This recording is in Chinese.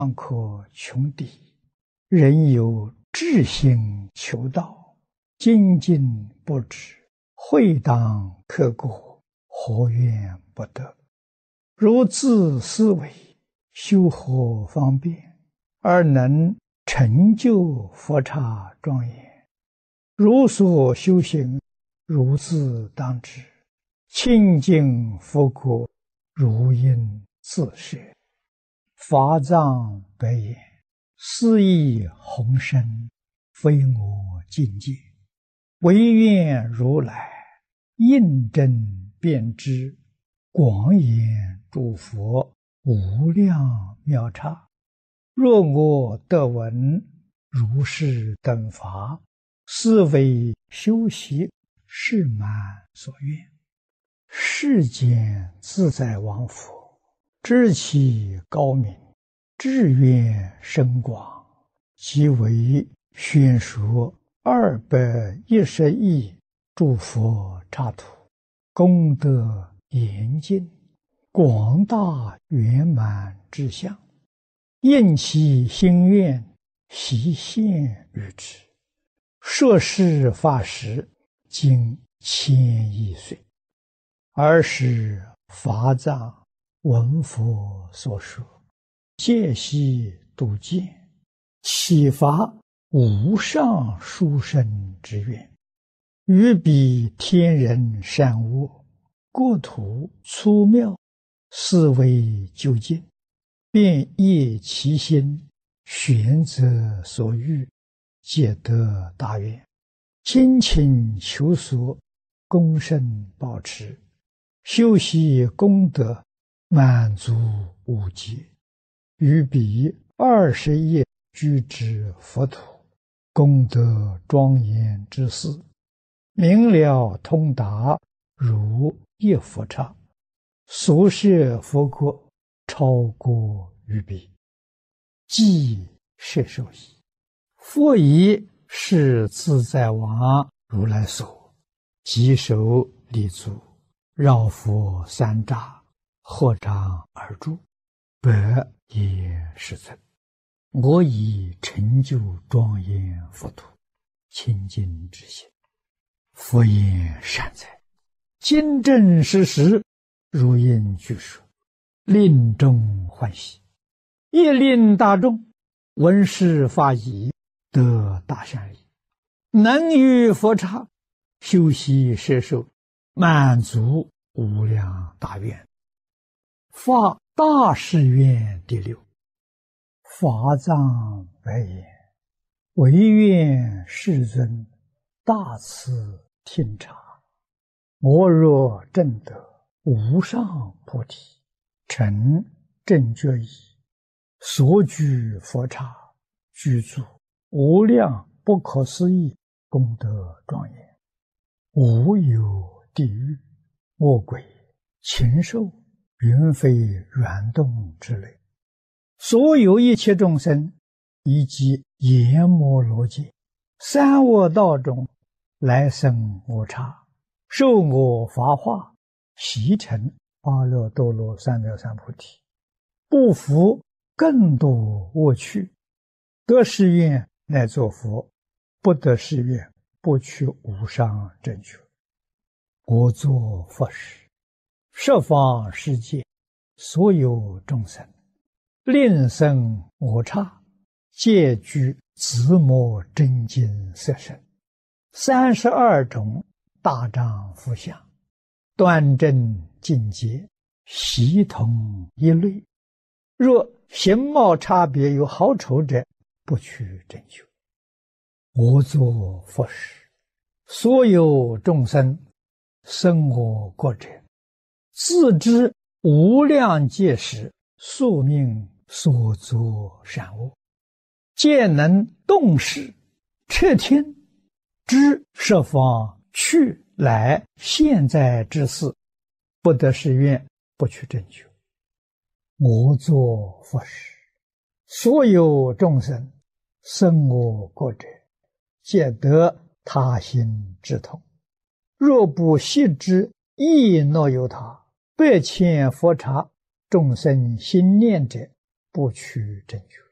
方可穷敌，人有志心求道，精进不止，会当刻骨，何怨不得？如自思维，修何方便，而能成就佛刹庄严？如所修行，如自当知，清净佛国，如应自设。法藏白言：斯亦宏深，非我境界，唯愿如来印证遍知，广演诸佛无量妙刹。若我得闻如是等法，是为修习是满所愿。世间自在王佛，知其高明，志愿深广，即为宣说210亿诸佛刹土，功德严尽，广大圆满之相，应其心愿，悉现于之。说是法时，经1000亿岁。尔时法藏闻佛所说，戒悉度见，启发无上殊胜之愿，于彼天人善恶，国土粗妙，思维究竟，便业其心，选择所欲，皆得大愿，精勤求索，功胜保持，修习功德，满足无极，于彼20亿居之佛土，功德庄严之事，明了通达，如一佛刹，所设佛国，超过于彼，即摄受矣。佛以是自在王如来所，即手立足，绕佛3匝，合掌而住，百也世尊，我已成就庄严佛土，清净之心。佛言：善哉，今正实实，如应具说，令众欢喜，亦令大众闻是法已，得大善利，能于佛刹修习摄受，满足无量大愿。发大誓愿第6。法藏白言：唯愿世尊大慈听察，我若证得无上菩提，成正觉已，所居佛刹，具足无量不可思议功德庄严，无有地狱、恶鬼、禽兽、云飞缘动之类，所有一切众生，以及阎摩罗界、三恶道中来生我刹，受我法化，习成阿耨多罗三藐三菩提，不服更多恶趣，得誓愿乃作佛，不得誓愿不取无上正觉。我作佛时，十方世界所有众生，令生我刹，皆具自摩真经色身，32种大丈夫相，端正净洁，悉同一类。若形貌差别有好丑者，不取正觉。我作佛时，所有众生生我国者，自知无量劫时宿命所作善恶，皆能动识彻听，知十方去来现在之事，不得誓愿，不取正觉。我作佛时，所有众生生我国者，皆得他心之通。若不悉知亦若有他，100千佛刹众生心念者， 不取正觉。